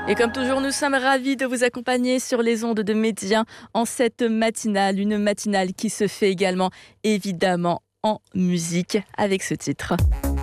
Et comme toujours, nous sommes ravis de vous accompagner sur les ondes de Média en cette matinale, une matinale qui se fait également évidemment en musique avec ce titre.